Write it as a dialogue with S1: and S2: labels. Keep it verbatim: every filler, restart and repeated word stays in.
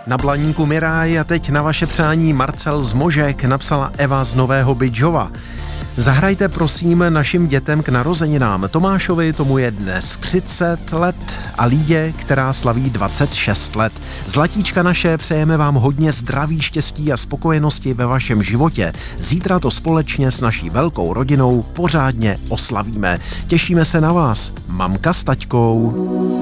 S1: Na Blaníku Miráj a teď na vaše přání Marcel z Možek, napsala Eva z Nového Bydžova. Zahrajte prosím našim dětem k narozeninám. Tomášovi, tomu je dnes třicet let a Lídě, která slaví dvacet šest let. Zlatíčka naše, přejeme vám hodně zdraví, štěstí a spokojenosti ve vašem životě. Zítra to společně s naší velkou rodinou pořádně oslavíme. Těšíme se na vás, mamka s taťkou.